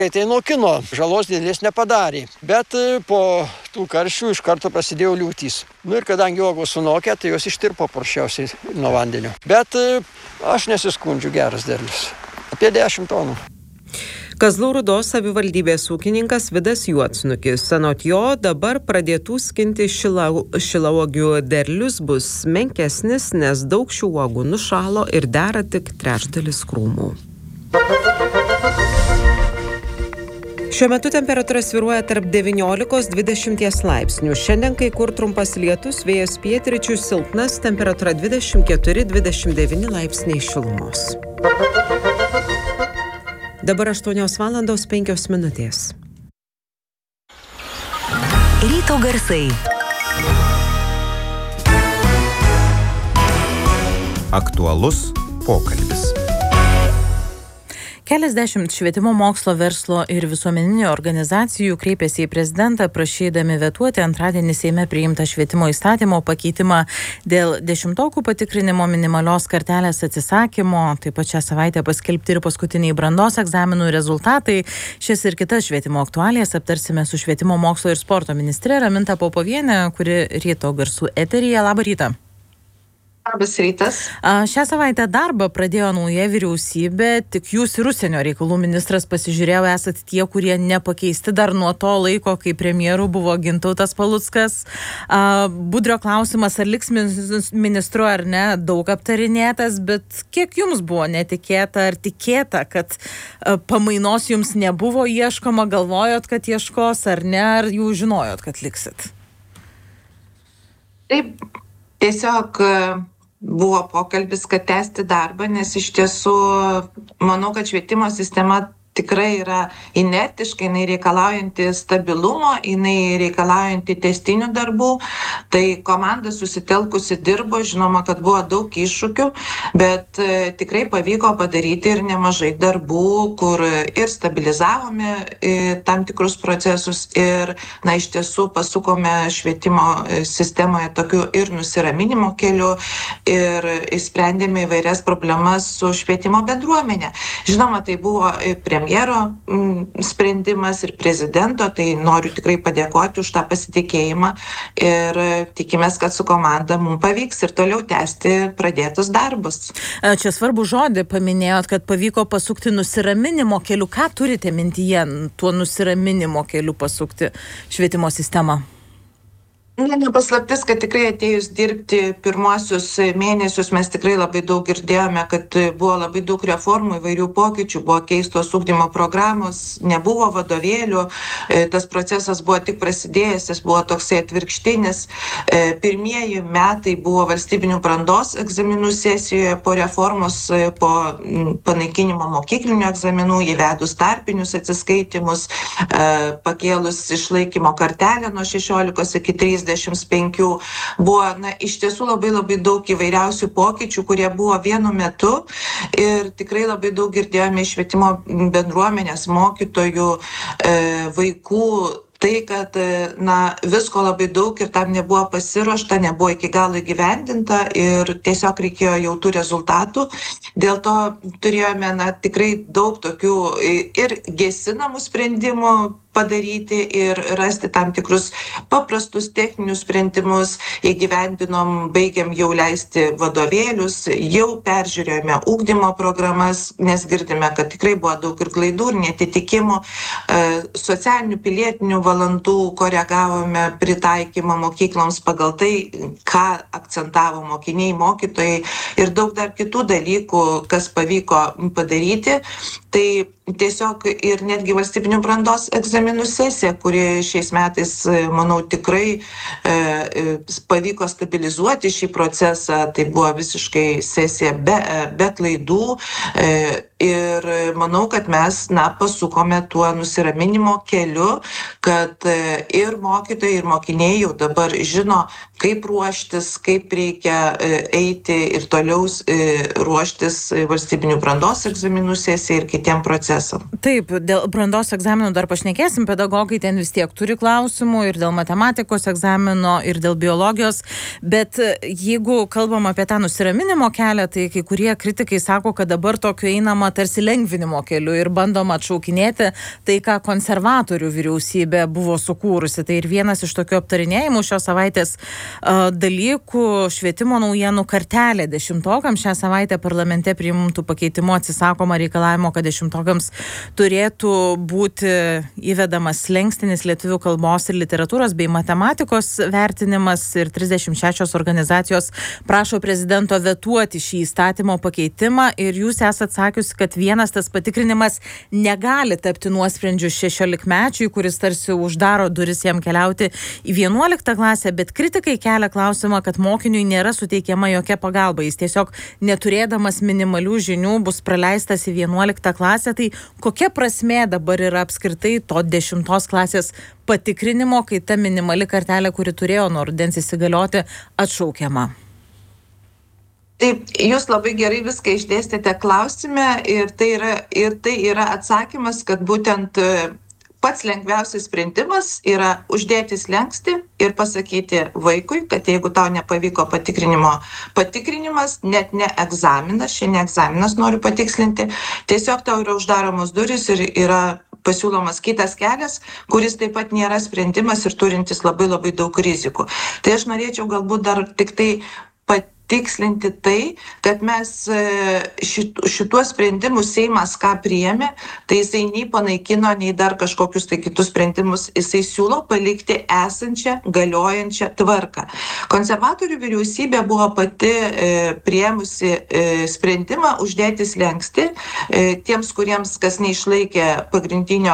Tai nuo kino žalos didelės nepadarė, bet po tų karščių iš karto prasidėjo liūtys. Ir kadangi uogos sunokė, tai jos ištirpo paprasčiausiai nuo vandenio. Bet aš nesiskundžiu, geras derlius. Apie 10 tonų. Kazlų Rūdos savivaldybės ūkininkas Vidas Juodsnukis. Anot jo, dabar pradėtų skinti šilauogių derlius bus menkesnis, nes daug šių uogų nušalo ir dera tik trečdalis krūmų. Šiuo metu temperatūra svyruoja tarp 19-20 laipsnių. Šiandien kai kur trumpas lietus, vėjas pietryčių silpnas, temperatūra 24-29 laipsniai šilumos. Dabar 8:05. Ryto garsai. Aktualus pokalbis. Keliasdešimt švietimo, mokslo, verslo ir visuomeninių organizacijų kreipėsi į prezidentą prašydami vetuoti antradienį Seime priimtą švietimo įstatymo pakeitimą dėl 10-okų patikrinimo minimalios kartelės atsisakymo. Taip pat šią savaitę paskelbti ir paskutiniai brandos egzaminų rezultatai. Šias ir kitas švietimo aktualijas aptarsime su švietimo, mokslo ir sporto ministre Raminta Popovienė, kuri ryto garsų eteryje. Labą rytą. Labas rytas. Šią savaitę darbą pradėjo nauja vyriausybė, tik jūs ir užsienio reikalų ministras pasižiūrėjau, esat tie, kurie nepakeisti dar nuo to laiko, kai premjeru buvo Gintautas Paluckas. Budrio klausimas, ar liks ministru ar ne, daug aptarinėtas, bet kiek jums buvo netikėta ar tikėta, kad pamainos jums nebuvo ieškoma, galvojot, kad ieškos ar ne, ar jūs žinojot, kad liksit? Taip, tiesiog buvo pokalbis, kad tęsti darbą, nes iš tiesų manau, kad švietimo sistema tikrai yra inertiška, jinai reikalaujanti stabilumo, jinai reikalaujanti tęstinių darbų. Tai komanda susitelkusi dirbo, žinoma, kad buvo daug iššūkių, bet tikrai pavyko padaryti ir nemažai darbų, kur ir stabilizavome tam tikrus procesus ir, iš tiesų pasukome švietimo sistemoje tokiu ir nusiraminimo keliu ir išsprendėme įvairias problemas su švietimo bendruomenė. Žinoma, tai buvo premjero sprendimas ir prezidento, tai noriu tikrai padėkoti už tą pasitikėjimą ir tikimės, kad su komanda mums pavyks ir toliau tęsti pradėtus darbus. Čia svarbu žodį paminėjot, kad pavyko pasukti nusiraminimo keliu. Ką turite mintyje tuo nusiraminimo keliu pasukti švietimo sistemą? Nepaslaptis, kad tikrai atėjus dirbti pirmuosius mėnesius mes tikrai labai daug girdėjome, kad buvo labai daug reformų, įvairių pokyčių, buvo keistos ugdymo programos, nebuvo vadovėlių, tas procesas buvo tik prasidėjęs, jis buvo toksai atvirkštinis. Pirmieji metai buvo valstybinių brandos egzaminų sesijoje po reformos, po panaikinimo mokyklinių egzaminų, įvedus tarpinius atsiskaitimus, pakėlus išlaikymo kartelę nuo 16 iki 35. Buvo iš tiesų labai daug įvairiausių pokyčių, kurie buvo vienu metu ir tikrai labai daug girdėjome iš švietimo bendruomenės, mokytojų, vaikų. Tai, kad visko labai daug ir tam nebuvo pasiruošta, nebuvo iki galo įgyvendinta ir tiesiog reikėjo jau tų rezultatų. Dėl to turėjome tikrai daug tokių ir gesinamų sprendimų padaryti ir rasti tam tikrus paprastus techninius sprendimus, įgyvendinom, baigiam jau leisti vadovėlius, jau peržiūrėjome ugdymo programas, nes girdime, kad tikrai buvo daug ir klaidų, ir netitikimų, socialinių pilietinių valandų koregavome pritaikymą mokykloms pagal tai, ką akcentavo mokiniai, mokytojai ir daug dar kitų dalykų, kas pavyko padaryti. Tai tiesiog ir netgi valstybinių brandos egzaminų sesija, kuri šiais metais, manau, tikrai pavyko stabilizuoti šį procesą, tai buvo visiškai sesija be klaidų ir manau, kad mes pasukome tuo nusiraminimo keliu, kad ir mokytojai, ir mokiniai jau dabar žino, kaip ruoštis, kaip reikia eiti ir toliau ruoštis valstybinių brandos egzaminų sesijai ir kitiem procesam. Taip, dėl brandos egzaminų dar pašnekėsim, pedagogai ten vis tiek turi klausimų ir dėl matematikos egzamino, ir dėl biologijos, bet jeigu kalbam apie tą nusiraminimo kelią, tai kai kurie kritikai sako, kad dabar tokio einama tarsi lengvinimo keliu ir bandoma atšaukinėti tai, ką konservatorių vyriausybė buvo sukūrusi. Tai ir vienas iš tokių aptarinėjimų šios savaitės dalykų švietimo naujienų kartelė 10-okams. Šią savaitę parlamente priimtų pakeitimu atsisakoma reikalavimo, kad 10-okams turėtų būti įvedamas slenkstinis lietuvių kalbos ir literatūros bei matematikos vertinimas ir 36 organizacijos prašo prezidento vetuoti šį įstatymo pakeitimą ir jūs esat sakiusi, kad vienas tas patikrinimas negali tapti nuosprendžiu 16-mečiui, kuris tarsi uždaro duris jam keliauti į 11 klasę, bet kritikai kelia klausimą, kad mokiniui nėra suteikiama jokia pagalba. Jis tiesiog neturėdamas minimalių žinių bus praleistas į 11 klasę. Tai kokia prasmė dabar yra apskritai to 10 klasės patikrinimo, kai ta minimali kartelė, kuri turėjo nuo rudens įsigalioti, atšaukiama? Taip, jūs labai gerai viską išdėstėte klausime ir tai yra atsakymas, kad būtent pats lengviausias sprendimas yra uždėti slenkstį ir pasakyti vaikui, kad jeigu tau nepavyko patikrinimas, net ne egzaminas, šiandien egzaminas noriu patikslinti, tiesiog tau yra uždaromos duris ir yra pasiūlomas kitas kelias, kuris taip pat nėra sprendimas ir turintis labai labai daug rizikų. Tai aš norėčiau galbūt dar tik tai tikslinti tai, kad mes šituos sprendimus Seimas ką priėmė, tai jisai nei panaikino, nei dar kažkokius tai kitus sprendimus, jisai siūlo palikti esančią, galiojančią tvarką. Konservatorių vyriausybė buvo pati priėmusi sprendimą uždėti slenkstį tiems, kuriems kas neišlaikė pagrindinio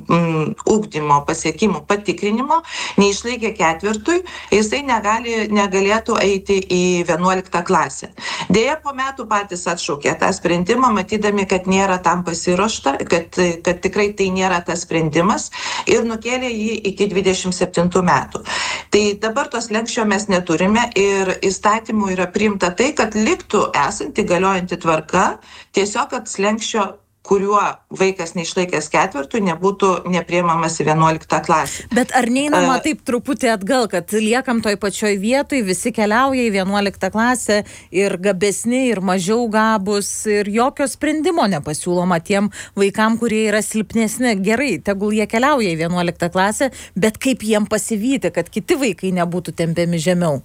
ugdymo pasiekimų patikrinimo, neišlaikė ketvirtui, jisai negalėtų eiti į 11 klasę. Deja, po metų patys atšaukė tą sprendimą, matydami, kad nėra tam pasiruošta, kad tikrai tai nėra tas sprendimas ir nukėlė jį iki 27 metų. Tai dabar tos slenksčio mes neturime ir įstatymų yra priimta tai, kad liktų esanti galiojanti tvarka, tiesiog kad slenksčio kuriuo vaikas neišlaikęs ketvirtų nebūtų nepriimamas į 11 klasę. Bet ar neinama taip truputį atgal, kad liekam toj pačioj vietoj, visi keliauja į 11 klasę ir gabesni, ir mažiau gabus, ir jokio sprendimo nepasiūloma tiem vaikam, kurie yra silpnesni. Gerai, tegul jie keliauja į 11 klasę, bet kaip jiem pasivyti, kad kiti vaikai nebūtų tempiami žemiau?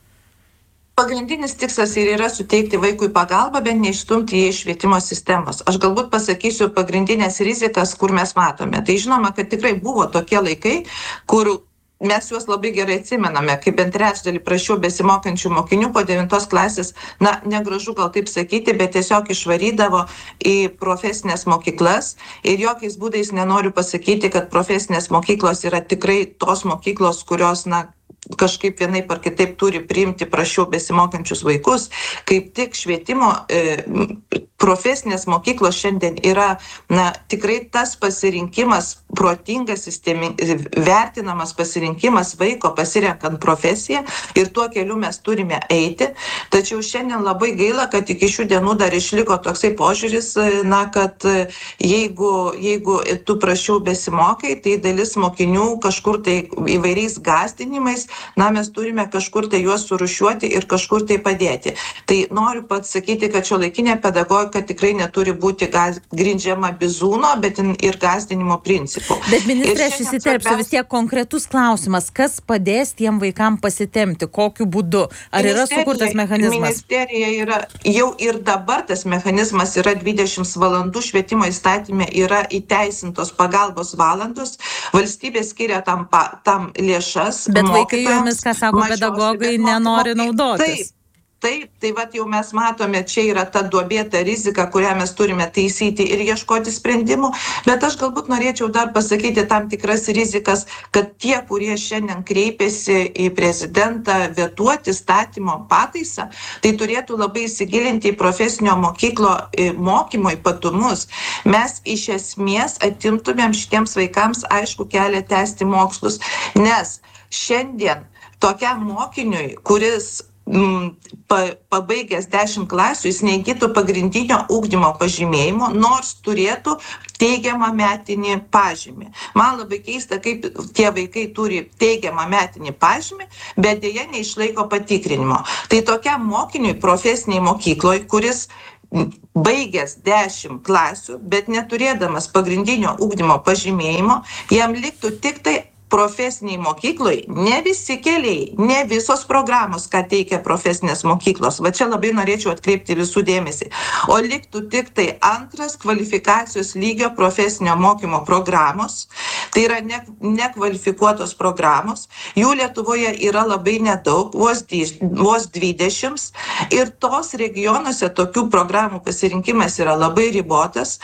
Pagrindinis tikslas ir yra suteikti vaikui pagalbą, bet neišstumti jį iš švietimo sistemos. Aš galbūt pasakysiu pagrindinės rizikas, kur mes matome. Tai žinoma, kad tikrai buvo tokie laikai, kur mes juos labai gerai atsimename, kaip bent trečdalį prašiau besimokančių mokinių po 9 klasės, negražu gal taip sakyti, bet tiesiog išvarydavo į profesinės mokyklas ir jokiais būdais nenoriu pasakyti, kad profesinės mokyklos yra tikrai tos mokyklos, kurios, kažkaip vienaip ar kitaip turi priimti prašiau besimokančius vaikus. Kaip tik švietimo profesinės mokyklos šiandien yra tikrai tas pasirinkimas, protingas, vertinamas pasirinkimas vaiko pasirenkant profesiją ir tuo keliu mes turime eiti. Tačiau šiandien labai gaila, kad iki šių dienų dar išliko toksai požiūris, kad jeigu tu prašiau besimokai, tai dalis mokinių kažkur tai įvairiais gąsdinimais, mes turime kažkur tai juos surūšiuoti ir kažkur tai padėti. Tai noriu pasakyti, kad šiuolaikinė pedagogika tikrai neturi būti grindžiama bizūno, bet ir gąsdinimo principų. Bet ministrė, aš įsiterpsiu, vis tiek konkretus klausimas, kas padės tiem vaikam pasitempti, kokiu būdu? Ar yra sukurtas mechanizmas? Ministerija yra, jau ir dabar tas mechanizmas yra 20 valandų, švietimo įstatyme yra įteisintos pagalbos valandos, valstybė skiria tam lėšas. Bet vaikai jomis, ką sako pedagogai, nenori naudotis. Taip, tai jau mes matome, čia yra ta duobėta rizika, kurią mes turime taisyti ir ieškoti sprendimų, bet aš galbūt norėčiau dar pasakyti tam tikras rizikas, kad tie, kurie šiandien kreipėsi į prezidentą vetuoti įstatymo pataisą, tai turėtų labai įsigilinti į profesinio mokyklo mokymo ypatumus. Mes iš esmės atimtumėm šitiems vaikams aišku kelią tęsti mokslus, nes šiandien tokiam mokiniui, kuris pabaigęs 10 klasių, jis neįgytų pagrindinio ugdymo pažymėjimo, nors turėtų teigiamą metinį pažymį. Man labai keista, kaip tie vaikai turi teigiamą metinį pažymį, bet dėja neišlaiko patikrinimo. Tai tokiam mokiniui profesiniai mokykloje, kuris baigęs 10 klasių, bet neturėdamas pagrindinio ugdymo pažymėjimo, jam liktų tik tai profesiniai mokyklai, ne visi keliai, ne visos programos, ką teikia profesinės mokyklos. Va čia labai norėčiau atkreipti visų dėmesį. O liktų tik tai antras kvalifikacijos lygio profesinio mokymo programos. Tai yra nekvalifikuotos programos. Jų Lietuvoje yra labai nedaug, vos 20. Ir tos regionuose tokių programų pasirinkimas yra labai ribotas.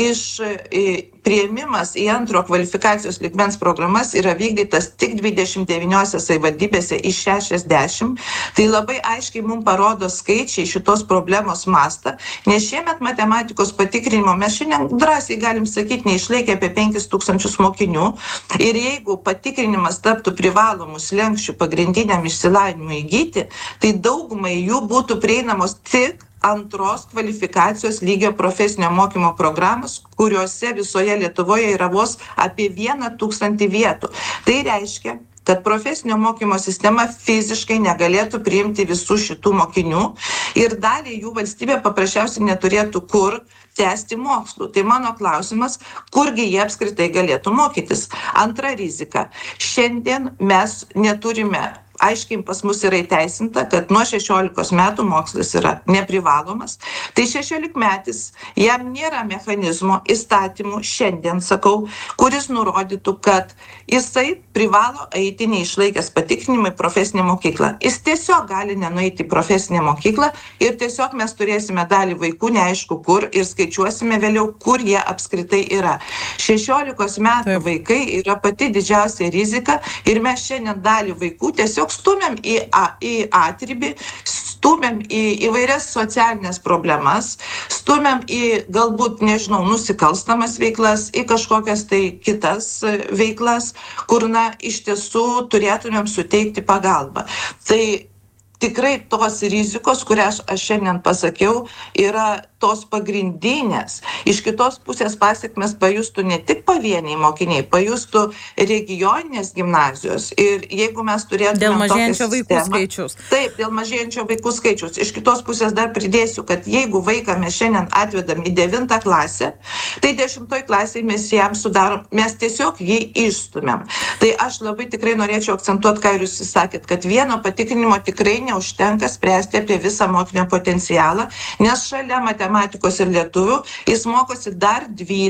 Priėmimas į antro kvalifikacijos lygmens programas yra vykdytas tik 29 savivaldybėse iš 60. Tai labai aiškiai mums parodo skaičiai šitos problemos mastą, nes šiemet matematikos patikrinimo mes šiandien drąsiai galim sakyti, neišlaikė apie 5000 mokinių. Ir jeigu patikrinimas taptų privalomų slenksčių pagrindiniam išsilavinimui įgyti, tai daugumai jų būtų prieinamos tik antros kvalifikacijos lygio profesinio mokymo programos, kuriuose visoje Lietuvoje yra vos apie 1000 vietų. Tai reiškia, kad profesinio mokymo sistema fiziškai negalėtų priimti visų šitų mokinių ir dalį jų valstybė paprasčiausiai neturėtų kur tęsti mokslų. Tai mano klausimas, kurgi jie apskritai galėtų mokytis. Antra rizika. Šiandien mes neturime, aiškiai pas mus yra įteisinta, kad nuo 16 metų mokslas yra neprivalomas. Tai 16-metis, jam nėra mechanizmo įstatymų, šiandien sakau, kuris nurodytų, kad jisai privalo eiti neišlaikęs patikrinimą į profesinę mokyklą. Jis tiesiog gali nenueiti į profesinę mokyklą ir tiesiog mes turėsime dalį vaikų neaišku kur ir skaičiuosime vėliau, kur jie apskritai yra. 16 metų vaikai yra pati didžiausia rizika ir mes šiandien dalį vaikų tiesiog stumiam į atribį, stumiam į įvairias socialinės problemas, stumiam į galbūt, nežinau, nusikalstamas veiklas, į kažkokias tai kitas veiklas, kur, iš tiesų turėtumėm suteikti pagalbą. Tai tikrai tos rizikos, kurias aš šiandien pasakiau, yra tos pagrindinės. Iš kitos pusės pasekmes pajustų ne tik pavieniai mokiniai, pajustų regioninės gimnazijos. Ir jeigu mes turėtume dėl mažėjančio vaikų skaičiaus. Taip, dėl mažėjančio vaikų skaičiaus. Iš kitos pusės dar pridėsiu, kad jeigu vaiką mes šiandien atvedam į 9 klasę, tai 10 klasėje mes jam sudarom, mes tiesiog jį išstumiam. Tai aš labai tikrai norėčiau akcentuoti, ką jūs sakėt, kad vieno patikrinimo tikrai neužtenka spręsti apie visą mokinio potencialą, nes šalia matematikos ir lietuvių jis mokosi dar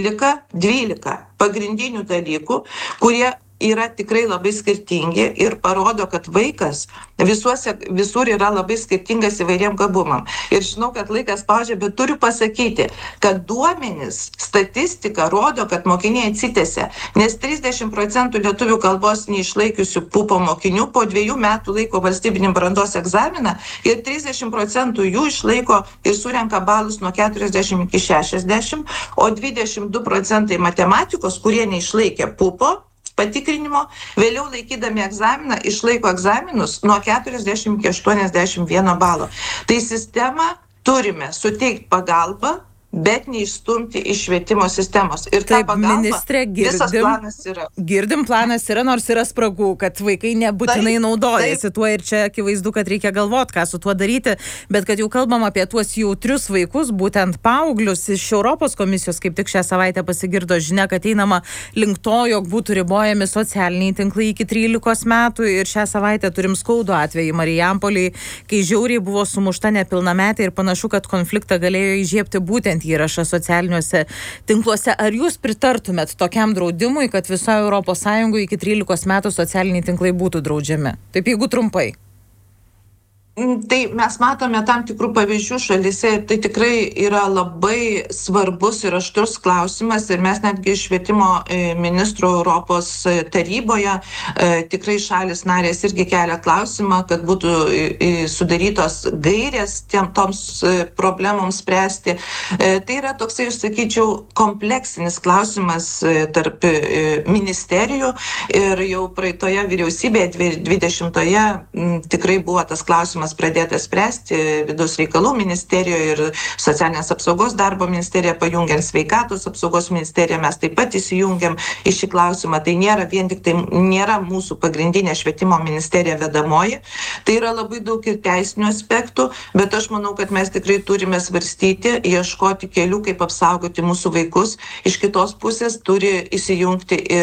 12 pagrindinių dalykų, kurie yra tikrai labai skirtingi ir parodo, kad vaikas visur yra labai skirtingas įvairiem gabumam. Ir žinau, kad laikas spaudžia, bet turiu pasakyti, kad duomenys, statistika rodo, kad mokiniai atsitęsia, nes 30% lietuvių kalbos neišlaikiusių pupo mokinių po 2 metų laiko valstybinį brandos egzaminą ir 30% jų išlaiko ir surenka balus nuo 40 iki 60, o 22% matematikos, kurie neišlaikė pupo patikrinimo, vėliau laikydami egzaminą išlaiko egzaminus nuo 40 iki 81 balo. Tai sistemą turime suteikti pagalbą, bet neišstumti iš švietimo sistemos. Ir ta pagalba, ministrė, visas planas yra. Girdim, planas yra, nors yra spragų, kad vaikai nebūtinai naudojasi tuo ir čia akivaizdu, kad reikia galvoti, ką su tuo daryti, bet kad jau kalbam apie tuos jautrius vaikus, būtent paauglius, iš Europos komisijos kaip tik šią savaitę pasigirdo žinia, kad einama link to, jog būtų ribojami socialiniai tinklai iki 13 metų ir šią savaitę turim skaudų atvejį Marijampolėje, kai žiauriai buvo sumušta nepilnametė ir panašu, kad konfliktą galėjo įžiebti būtent įrašą socialiniuose tinkluose. Ar jūs pritartumėt tokiam draudimui, kad visoje Europos Sąjungoje iki 13 metų socialiniai tinklai būtų draudžiami? Taip, jeigu trumpai. Tai mes matome tam tikrų pavyzdžių šalyse ir tai tikrai yra labai svarbus ir aštrus klausimas ir mes netgi švietimo ministro Europos taryboje tikrai šalis narės irgi kelia klausimą, kad būtų sudarytos gairės toms problemoms spręsti. Tai yra toksai, aš sakyčiau, kompleksinis klausimas tarp ministerijų ir jau praeitoje vyriausybėje 20-oje tikrai buvo tas klausimas klausimas pradėtas spręsti Vidaus reikalų ministerijoje ir Socialinės apsaugos darbo ministerija pajungiant Sveikatos apsaugos ministeriją, mes taip pat įsijungiam į šį klausimą. Tai nėra vien tik tai nėra mūsų pagrindinė švietimo ministerija vedamoji. Tai yra labai daug ir teisinių aspektų, bet aš manau, kad mes tikrai turime svarstyti, ieškoti kelių, kaip apsaugoti mūsų vaikus. Iš kitos pusės turi įsijungti ir